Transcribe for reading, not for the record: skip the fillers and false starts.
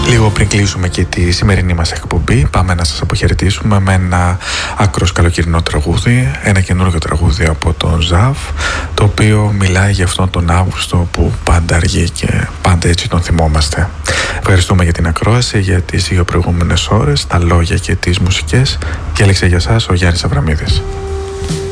Λίγο πριν κλείσουμε και τη σημερινή μας εκπομπή, πάμε να σας αποχαιρετήσουμε με ένα άκρος καλοκαιρινό τραγούδι, ένα καινούργιο τραγούδι από τον Ζαφ, το οποίο μιλάει για αυτόν τον Αύγουστο που πάντα αργεί και πάντα έτσι τον θυμόμαστε. Ευχαριστούμε για την ακρόαση, για τις 2 προηγούμενες ώρες, τα λόγια και τις μουσικές, και έλεξε για σας ο Γιάννης Αβραμίδης.